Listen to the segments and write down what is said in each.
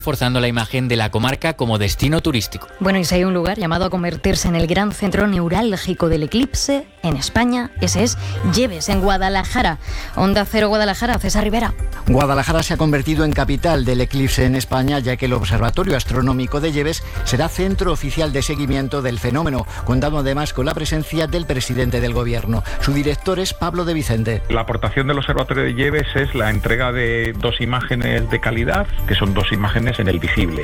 forzando la imagen de la comarca como destino turístico. Bueno, y si hay un lugar llamado a convertirse en el gran centro neurálgico del eclipse en España, ese es Lleves, en Guadalajara. Onda Cero Guadalajara, César Rivera. Guadalajara se ha convertido en capital del eclipse en España, ya que el Observatorio Astronómico de Lleves será centro oficial de seguimiento del fenómeno, contando además con la presencia del presidente del gobierno. Su director es Pablo de Vicente. La aportación del Observatorio de Lleves es la entrega de 2 imágenes de calidad, que son 2 imágenes en el visible,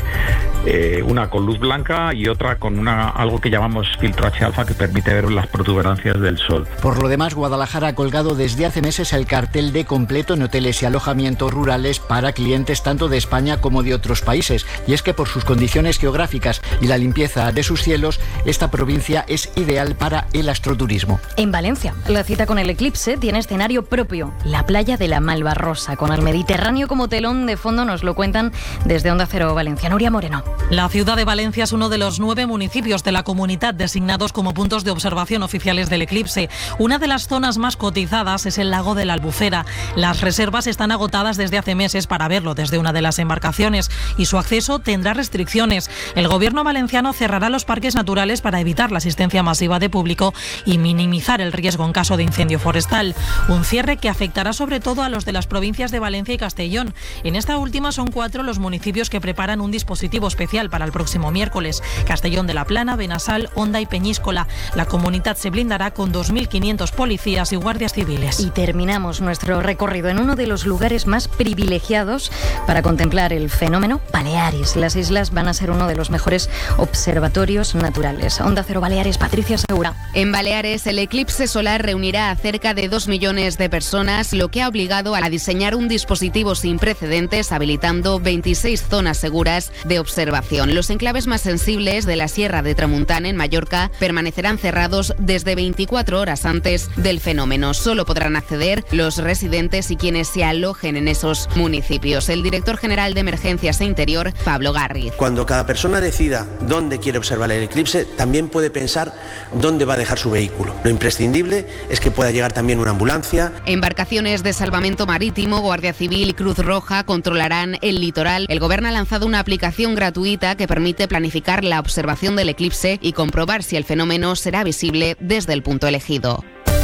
una con luz blanca y otra con algo que llamamos filtro H-alfa, que permite ver las protuberancias del sol. Por lo demás, Guadalajara ha colgado desde hace meses el cartel de completo en hoteles y alojamientos rurales para clientes tanto de España como de otros países, y es que por sus condiciones geográficas y la limpieza de sus cielos, esta provincia es ideal para el astroturismo. En Valencia, la cita con el eclipse tiene escenario propio, la playa de la Malvarrosa, con el Mediterráneo como telón de fondo. Nos lo cuentan desde Onda Cero Valencia. Nuria Moreno. La ciudad de Valencia es uno de los 9 municipios de la comunidad designados como puntos de observación oficiales del eclipse. Una de las zonas más cotizadas es el lago de la Albufera. Las reservas están agotadas desde hace meses para verlo desde una de las embarcaciones y su acceso tendrá restricciones. El gobierno valenciano cerrará los parques naturales para evitar la asistencia masiva de público y minimizar el riesgo en caso de incendio forestal. Un cierre que afectará sobre todo a los de las provincias de Valencia y Castellón. En esta última son 4 los municipios que preparan un dispositivo especial para el próximo miércoles: Castellón de la Plana, Benassal, Onda y Peñíscola. La comunidad se blindará con 2.500 policías y guardias civiles. Y terminamos nuestro recorrido en uno de los lugares más privilegiados para contemplar el fenómeno, Baleares. Las islas van a ser uno de los mejores observatorios naturales. Onda Cero Baleares, Patricia Segura. En Baleares, el eclipse solar reunirá a cerca de 2 millones de personas, lo que ha obligado a diseñar un dispositivo sin precedentes, habilitando 26 zonas seguras de observación. Los enclaves más sensibles de la Sierra de Tramuntana, en Mallorca, permanecerán cerrados desde 24 horas antes del fenómeno. Solo podrán acceder los residentes y quienes se alojen en esos municipios. El director general de Emergencias e Interior, Pablo Garriz. Cuando cada persona decida dónde quiere observar el eclipse, también puede pensar dónde va a dejar su vehículo. Lo imprescindible es que pueda llegar también una ambulancia. Embarcaciones de salvamento marítimo, Guardia Civil y Cruz Roja controlarán el litoral. El gobierno ha lanzado una aplicación gratuita que permite planificar la observación del eclipse y comprobar si el fenómeno será visible desde el punto elegido.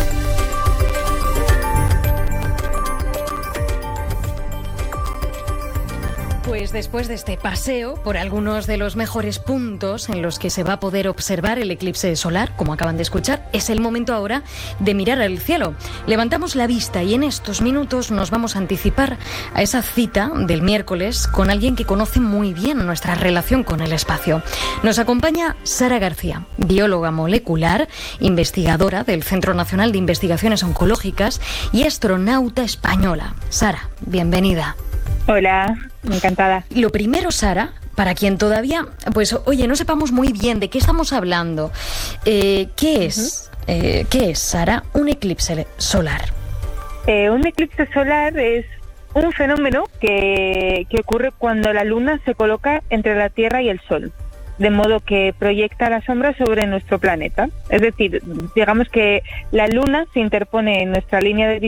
Pues después de este paseo por algunos de los mejores puntos en los que se va a poder observar el eclipse solar, como acaban de escuchar, es el momento ahora de mirar al cielo. Levantamos la vista y en estos minutos nos vamos a anticipar a esa cita del miércoles con alguien que conoce muy bien nuestra relación con el espacio. Nos acompaña Sara García, bióloga molecular, investigadora del Centro Nacional de Investigaciones Oncológicas y astronauta española. Sara, bienvenida. Hola, encantada. Lo primero, Sara, para quien todavía, no sepamos muy bien de qué estamos hablando, ¿qué es, Sara, un eclipse solar? Un eclipse solar es un fenómeno que ocurre cuando la luna se coloca entre la Tierra y el Sol, de modo que proyecta la sombra sobre nuestro planeta. Es decir, digamos que la luna se interpone en nuestra línea de